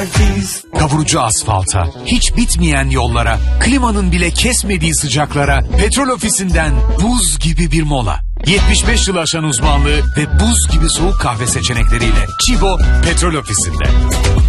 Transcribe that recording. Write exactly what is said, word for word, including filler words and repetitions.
Kavurucu asfalta, hiç bitmeyen yollara, klimanın bile kesmediği sıcaklara, Petrol Ofisi'nden buz gibi bir mola. yetmiş beş yıl aşan uzmanlığı ve buz gibi soğuk kahve seçenekleriyle Chibo Petrol Ofisi'nde.